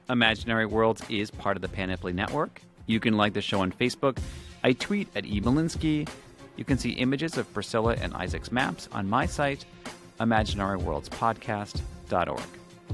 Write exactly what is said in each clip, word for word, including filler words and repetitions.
Imaginary Worlds is part of the Panoply Network. You can like the show on Facebook. I tweet at E. Malinsky. You can see images of Priscilla and Isaac's maps on my site, imaginary worlds podcast dot org.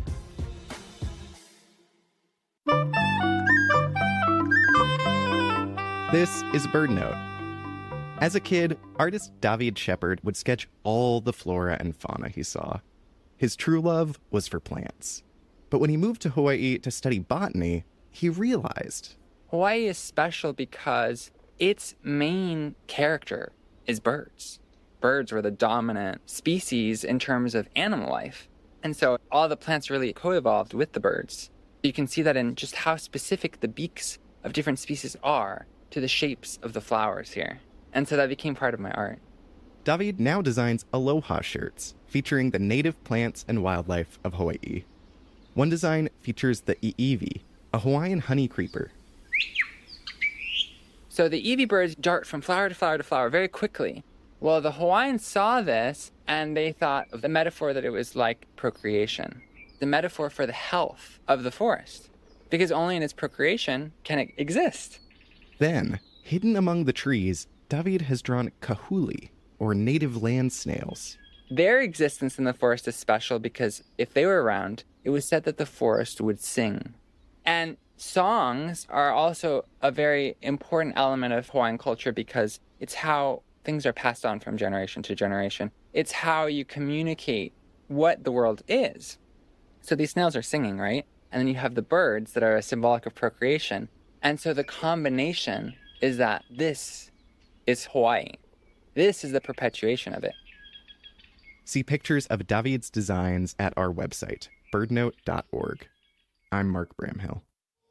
This is BirdNote. As a kid, artist David Shepard would sketch all the flora and fauna he saw. His true love was for plants. But when he moved to Hawaii to study botany, he realized Hawaii is special because its main character is birds. Birds were the dominant species in terms of animal life. And so all the plants really co-evolved with the birds. You can see that in just how specific the beaks of different species are to the shapes of the flowers here. And so that became part of my art. David now designs aloha shirts featuring the native plants and wildlife of Hawaii. One design features the iiwi, a Hawaiian honey creeper. So the iiwi birds dart from flower to flower to flower very quickly. Well, the Hawaiians saw this and they thought of the metaphor that it was like procreation, the metaphor for the health of the forest, because only in its procreation can it exist. Then, hidden among the trees, David has drawn kahuli, or native land snails. Their existence in the forest is special because if they were around, it was said that the forest would sing. And songs are also a very important element of Hawaiian culture because it's how things are passed on from generation to generation. It's how you communicate what the world is. So these snails are singing, right? And then you have the birds that are symbolic of procreation. And so the combination is that this is Hawaii. This is the perpetuation of it. See pictures of David's designs at our website, birdnote dot org. I'm Mark Bramhill.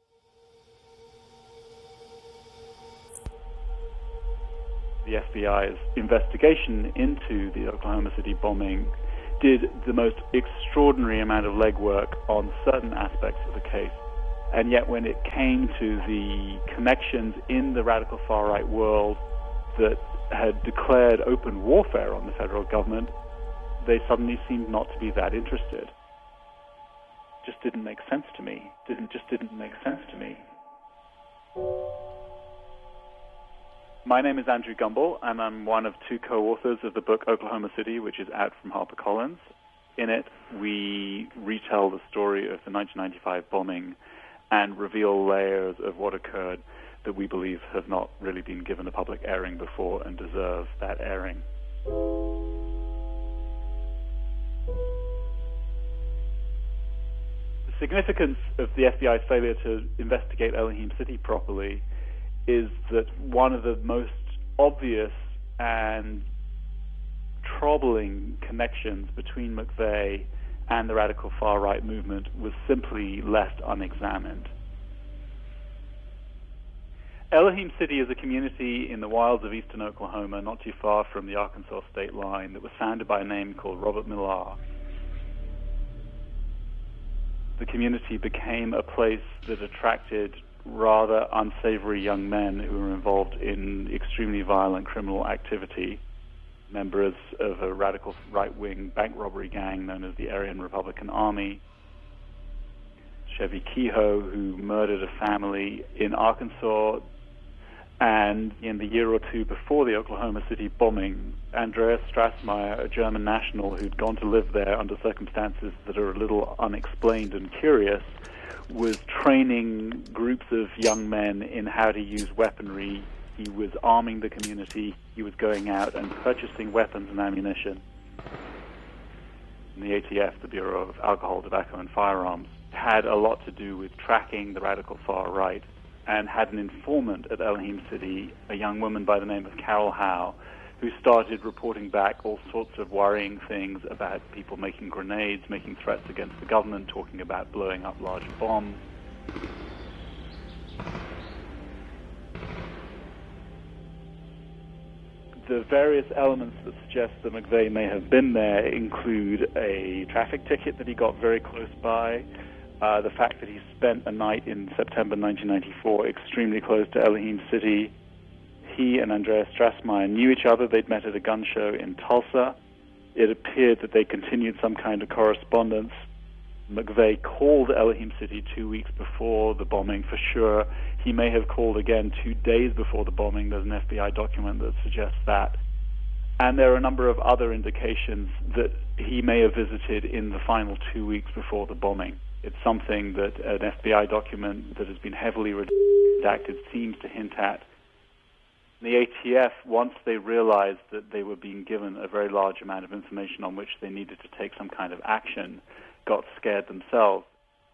The F B I's investigation into the Oklahoma City bombing did the most extraordinary amount of legwork on certain aspects of the case. And yet when it came to the connections in the radical far-right world that had declared open warfare on the federal government, they suddenly seemed not to be that interested. Just didn't make sense to me. Didn't just didn't make sense to me. My name is Andrew Gumbel, and I'm one of two co-authors of the book Oklahoma City, which is out from HarperCollins. In it, we retell the story of the nineteen ninety-five bombing and reveal layers of what occurred that we believe have not really been given a public airing before and deserve that airing. The significance of the F B I's failure to investigate Elohim City properly is that one of the most obvious and troubling connections between McVeigh and the radical far-right movement was simply left unexamined. Elohim City is a community in the wilds of eastern Oklahoma, not too far from the Arkansas state line, that was founded by a name called Robert Millar. The community became a place that attracted rather unsavory young men who were involved in extremely violent criminal activity, members of a radical right-wing bank robbery gang known as the Aryan Republican Army, Chevy Kehoe, who murdered a family in Arkansas, and in the year or two before the Oklahoma City bombing, Andreas Strassmeyer, a German national who'd gone to live there under circumstances that are a little unexplained and curious, was training groups of young men in how to use weaponry. He was arming the community. He was going out and purchasing weapons and ammunition. And the A T F, the Bureau of Alcohol, Tobacco, and Firearms, had a lot to do with tracking the radical far right and had an informant at Elohim City, a young woman by the name of Carol Howe, who started reporting back all sorts of worrying things about people making grenades, making threats against the government, talking about blowing up large bombs. The various elements that suggest that McVeigh may have been there include a traffic ticket that he got very close by, uh, the fact that he spent a night in September nineteen ninety-four extremely close to Elohim City. He and Andreas Strassmeyer knew each other. They'd met at a gun show in Tulsa. It appeared that they continued some kind of correspondence. McVeigh called Elohim City two weeks before the bombing for sure. He may have called again two days before the bombing. There's an F B I document that suggests that. And there are a number of other indications that he may have visited in the final two weeks before the bombing. It's something that an F B I document that has been heavily redacted seems to hint at. The A T F, once they realized that they were being given a very large amount of information on which they needed to take some kind of action, got scared themselves.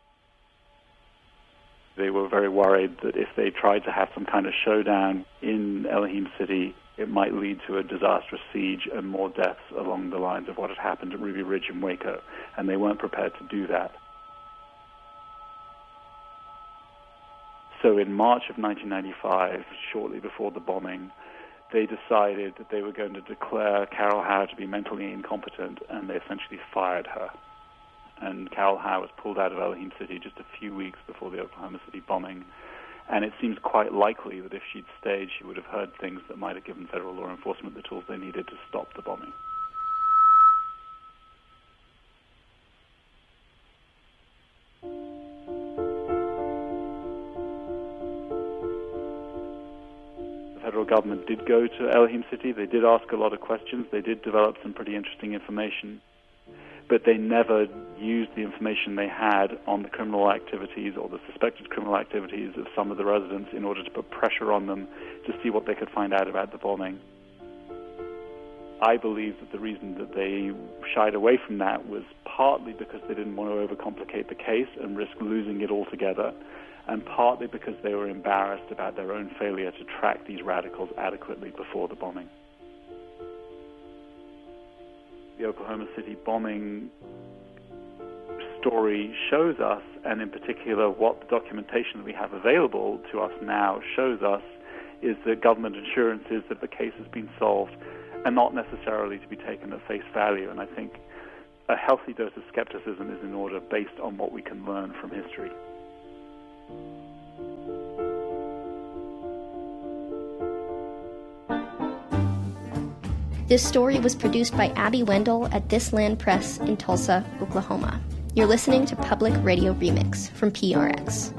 They were very worried that if they tried to have some kind of showdown in Elohim City, it might lead to a disastrous siege and more deaths along the lines of what had happened at Ruby Ridge and Waco, and they weren't prepared to do that. So in March of nineteen ninety-five, shortly before the bombing, they decided that they were going to declare Carol Howe to be mentally incompetent, and they essentially fired her. And Carol Howe was pulled out of Elohim City just a few weeks before the Oklahoma City bombing. And it seems quite likely that if she'd stayed, she would have heard things that might have given federal law enforcement the tools they needed to stop the bombing. The federal government did go to Elohim City. They did ask a lot of questions. They did develop some pretty interesting information. But they never used the information they had on the criminal activities or the suspected criminal activities of some of the residents in order to put pressure on them to see what they could find out about the bombing. I believe that the reason that they shied away from that was partly because they didn't want to overcomplicate the case and risk losing it altogether, and partly because they were embarrassed about their own failure to track these radicals adequately before the bombing. The Oklahoma City bombing story shows us, and in particular what the documentation that we have available to us now shows us, is that government assurances that the case has been solved are not necessarily to be taken at face value. And I think a healthy dose of skepticism is in order based on what we can learn from history. This story was produced by Abby Wendell at This Land Press in Tulsa, Oklahoma. You're listening to Public Radio Remix from P R X.